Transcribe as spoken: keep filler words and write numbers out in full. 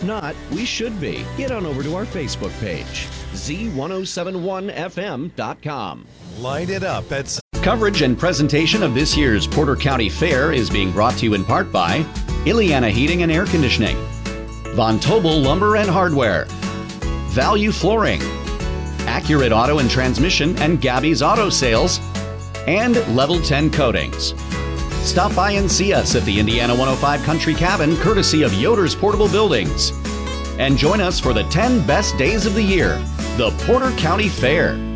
not, we should be. Get on over to our Facebook page, Z ten seventy-one F M dot com. Light it up at... Coverage and presentation of this year's Porter County Fair is being brought to you in part by Ileana Heating and Air Conditioning, Von Tobel Lumber and Hardware, Value Flooring, Accurate Auto and Transmission and Gabby's Auto Sales, and Level ten Coatings. Stop by and see us at the Indiana one oh five Country Cabin, courtesy of Yoder's Portable Buildings. And join us for the ten best days of the year, the Porter County Fair.